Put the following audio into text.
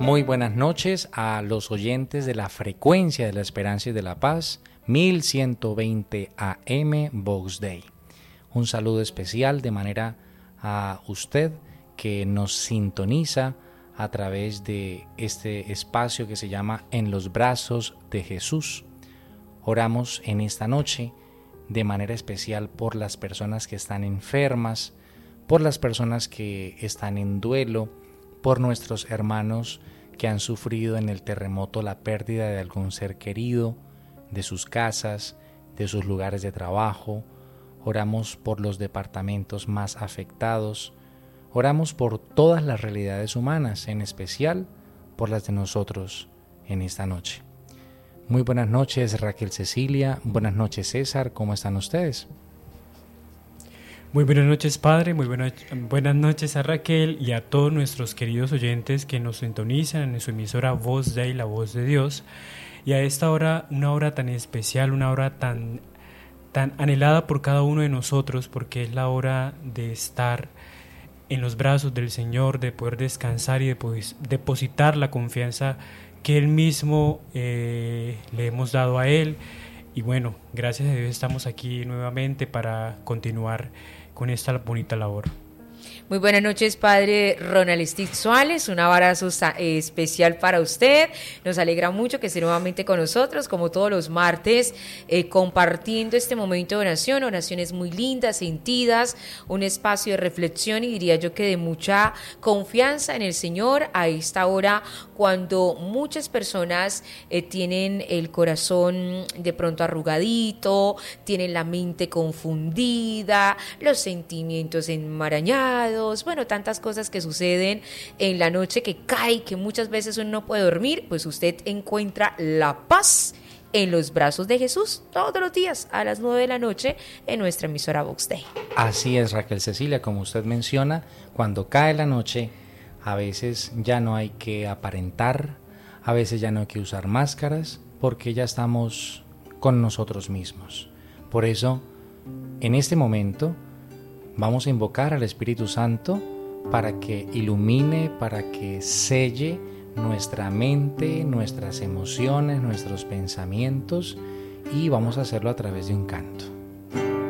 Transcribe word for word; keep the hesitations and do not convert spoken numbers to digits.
Muy buenas noches a los oyentes de la frecuencia de la esperanza y de la paz, mil ciento veinte A M Vox Dei. Un saludo especial de manera a usted que nos sintoniza a través de este espacio que se llama En los brazos de Jesús. Oramos en esta noche de manera especial por las personas que están enfermas, por las personas que están en duelo, por nuestros hermanos que han sufrido en el terremoto la pérdida de algún ser querido, de sus casas, de sus lugares de trabajo. Oramos por los departamentos más afectados. Oramos por todas las realidades humanas, en especial por las de nosotros en esta noche. Muy buenas noches, Raquel Cecilia. Buenas noches, César. ¿Cómo están ustedes? Muy buenas noches, Padre, muy buenas, buenas noches a Raquel y a todos nuestros queridos oyentes que nos sintonizan en su emisora Voz Dei, la voz de Dios. Y a esta hora, una hora tan especial, una hora tan, tan anhelada por cada uno de nosotros, porque es la hora de estar en los brazos del Señor, de poder descansar y de poder depositar la confianza que Él mismo eh, le hemos dado a Él. Y bueno, gracias a Dios estamos aquí nuevamente para continuar con esta bonita labor. Muy buenas noches, Padre Ronald Stick Suárez, un abrazo eh, especial para usted. Nos alegra mucho que esté nuevamente con nosotros, como todos los martes, eh, compartiendo este momento de oración, oraciones muy lindas, sentidas, un espacio de reflexión y diría yo que de mucha confianza en el Señor a esta hora, cuando muchas personas eh, tienen el corazón de pronto arrugadito, tienen la mente confundida, los sentimientos enmarañados, bueno, tantas cosas que suceden en la noche que cae, que muchas veces uno no puede dormir, pues usted encuentra la paz en los brazos de Jesús todos los días a las nueve de la noche en nuestra emisora Vox Dei. Así es, Raquel Cecilia, como usted menciona, cuando cae la noche, a veces ya no hay que aparentar, a veces ya no hay que usar máscaras, porque ya estamos con nosotros mismos. Por eso, en este momento, vamos a invocar al Espíritu Santo para que ilumine, para que selle nuestra mente, nuestras emociones, nuestros pensamientos, y vamos a hacerlo a través de un canto.